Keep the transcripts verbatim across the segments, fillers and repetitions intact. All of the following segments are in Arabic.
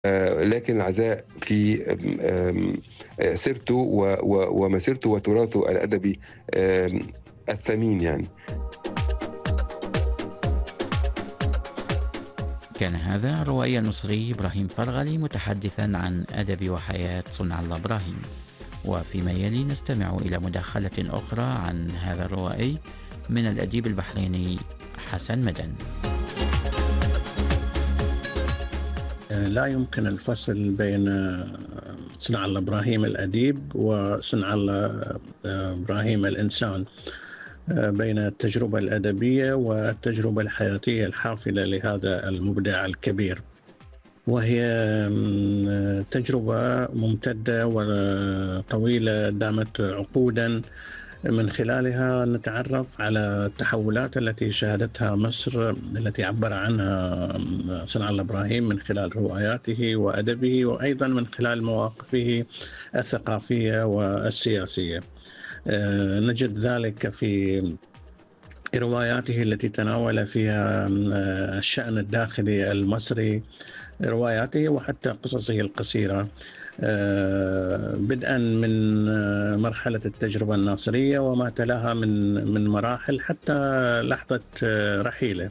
آآ لكن العزاء في آمم، آمم، آآ سيرته و و ومسيرته وتراثه الأدبي آمم، الثمين يعني. كان هذا الروائي المصري إبراهيم فرغلي متحدثا عن أدب وحياة صنع الله إبراهيم. وفيما يلي نستمع إلى مداخلة أخرى عن هذا الروائي من الأديب البحريني حسن مدن. لا يمكن الفصل بين صنع الله إبراهيم الأديب وصنع الله إبراهيم الإنسان، بين التجربة الأدبية والتجربة الحياتية الحافلة لهذا المبدع الكبير، وهي تجربة ممتدة وطويلة دامت عقودا، من خلالها نتعرف على التحولات التي شهدتها مصر، التي عبر عنها صنع الله إبراهيم من خلال رواياته وأدبه، وأيضا من خلال مواقفه الثقافية والسياسية. نجد ذلك في رواياته التي تناول فيها الشأن الداخلي المصري، رواياته وحتى قصصه القصيرة، بدءا من مرحلة التجربة الناصرية وما تلاها من من مراحل حتى لحظة رحيله.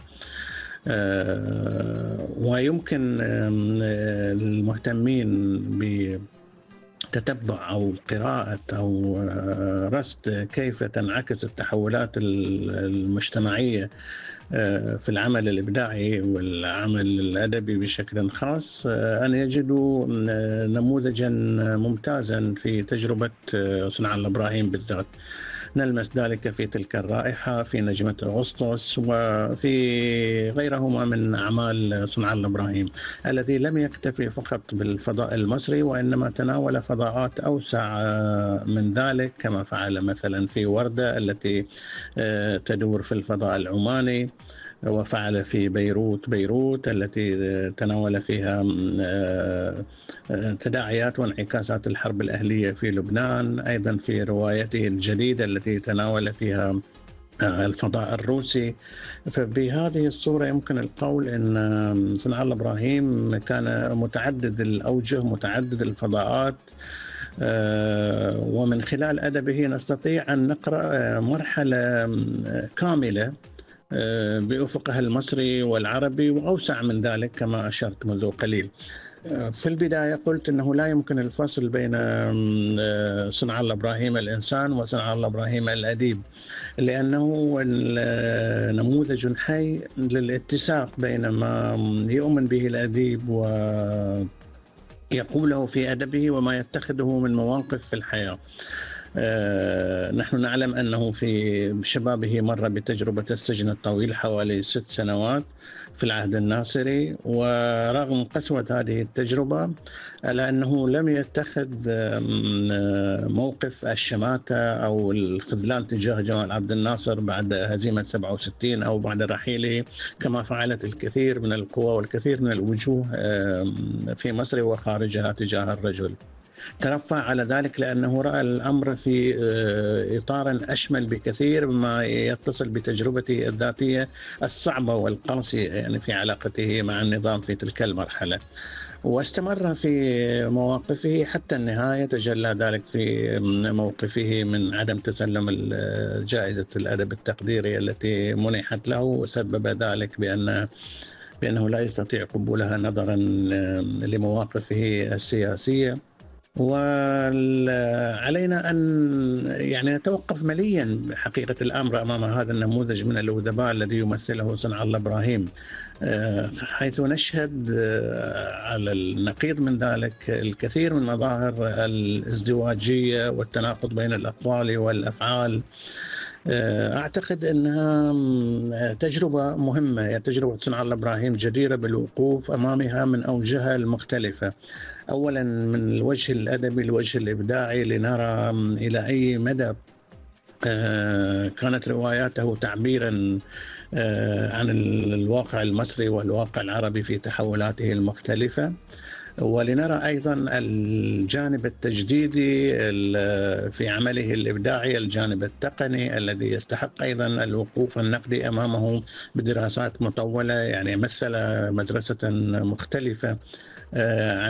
ويمكن المهتمين بتتبع أو قراءة أو رصد كيف تنعكس التحولات المجتمعية في العمل الإبداعي والعمل الأدبي بشكل خاص، أن يجدوا نموذجا ممتازا في تجربة صنع الله إبراهيم بالذات. نلمس ذلك في تلك الرائحة، في نجمة أغسطس، وفي غيرهما من أعمال صنع الله إبراهيم، الذي لم يكتفي فقط بالفضاء المصري، وإنما تناول فضاءات أوسع من ذلك، كما فعل مثلا في وردة التي تدور في الفضاء العماني، وفعل في بيروت بيروت التي تناول فيها تداعيات وانعكاسات الحرب الأهلية في لبنان، أيضا في روايته الجديدة التي تناول فيها الفضاء الروسي. فبهذه الصورة يمكن القول أن صنع الله إبراهيم كان متعدد الأوجه، متعدد الفضاءات، ومن خلال أدبه نستطيع أن نقرأ مرحلة كاملة بأفقها المصري والعربي، وأوسع من ذلك كما أشرت منذ قليل. في البداية قلت أنه لا يمكن الفصل بين صنع الله إبراهيم الإنسان وصنع الله إبراهيم الأديب، لأنه نموذج حي للاتساق بين ما يؤمن به الأديب ويقوله في أدبه وما يتخذه من مواقف في الحياة. آه، نحن نعلم أنه في شبابه مر بتجربة السجن الطويل حوالي ست سنوات في العهد الناصري، ورغم قسوة هذه التجربة على أنه لم يتخذ موقف الشماتة أو الخذلان تجاه جمال عبد الناصر بعد هزيمة سبعة وستين أو بعد رحيله، كما فعلت الكثير من القوى والكثير من الوجوه في مصر وخارجها تجاه الرجل. ترفع على ذلك لأنه رأى الأمر في إطار أشمل بكثير مما يتصل بتجربته الذاتية الصعبة والقاسية، يعني في علاقته مع النظام في تلك المرحلة، واستمر في مواقفه حتى النهاية. تجلى ذلك في موقفه من عدم تسلم جائزة الأدب التقديري التي منحت له، وسبب ذلك بأن بأنه لا يستطيع قبولها نظرا لمواقفه السياسية. وعلينا أن يعني نتوقف مليا بحقيقة الأمر أمام هذا النموذج من الأدباء الذي يمثله صنع الله إبراهيم، حيث نشهد على النقيض من ذلك الكثير من مظاهر الازدواجية والتناقض بين الأقوال والأفعال. أعتقد أنها تجربة مهمة، هي تجربة صنع الله إبراهيم جديرة بالوقوف أمامها من أوجهها المختلفة. أولا من الوجه الأدبي، الوجه الإبداعي، لنرى إلى أي مدى كانت رواياته تعبيرا عن الواقع المصري والواقع العربي في تحولاته المختلفة، ولنرى أيضا الجانب التجديدي في عمله الإبداعي، الجانب التقني الذي يستحق أيضا الوقوف النقدي أمامه بدراسات مطولة. يعني مثل مدرسة مختلفة آه،